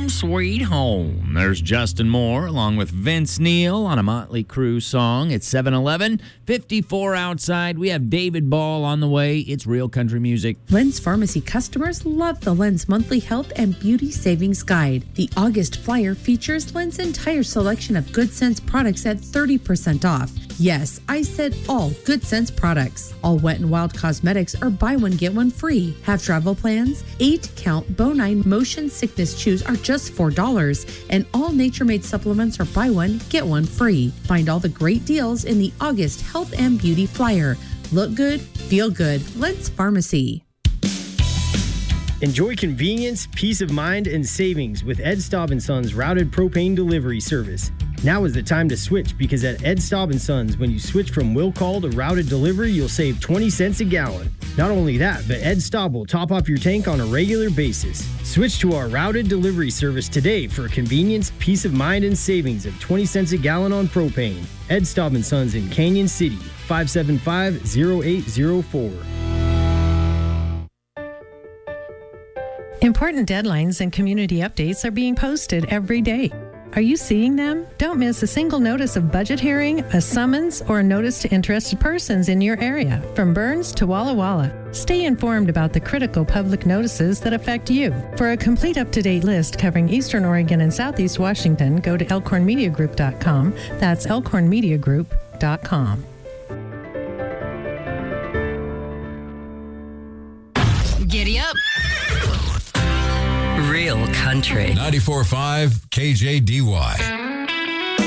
Home Sweet Home. There's Justin Moore along with Vince Neil on a Motley Crue song. It's 7:11, 54 outside. We have David Ball on the way. It's real country music. Lens Pharmacy customers love the Lens Monthly Health and Beauty Savings Guide. The August flyer features Lens' entire selection of Good Sense products at 30% off. Yes, I said all Good Sense products. All Wet n Wild cosmetics are buy one, get one free. Have travel plans? 8-count Bonine Motion Sickness Chews are just $4. And all Nature Made supplements are buy one, get one free. Find all the great deals in the August Health and Beauty Flyer. Look good, feel good. Lens Pharmacy. Enjoy convenience, peace of mind, and savings with Ed Staub & Sons routed propane delivery service. Now is the time to switch because at Ed Staub & Sons, when you switch from will call to routed delivery, you'll save 20 cents a gallon. Not only that, but Ed Staub will top off your tank on a regular basis. Switch to our routed delivery service today for convenience, peace of mind, and savings of 20 cents a gallon on propane. Ed Staub & Sons in Canyon City, 575-0804. Important deadlines and community updates are being posted every day. Are you seeing them? Don't miss a single notice of budget hearing, a summons, or a notice to interested persons in your area, from Burns to Walla Walla. Stay informed about the critical public notices that affect you. For a complete up-to-date list covering Eastern Oregon and Southeast Washington, go to elkhornmediagroup.com. That's elkhornmediagroup.com. Giddy up. Real country. 94.5 KJDY.